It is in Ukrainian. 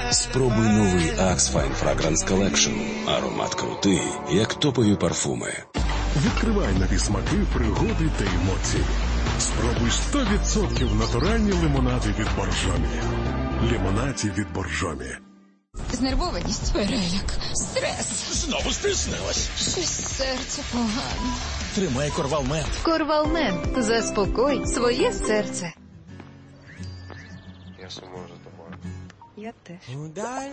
Спробуй новий Axe Fine Fragrance Collection. Аромат крутий, як топові парфуми. Відкривай нові смаки, пригоди та емоції. Спробуй 100% натуральні лимонади від Боржомі. Лимонаді від Боржомі. Знервованість, переляк, стрес. Знову стиснилась. Щось серце погано. Тримай Корвалмент. Корвалмент. Заспокой своє серце. Я сумую за тобою. Я теж.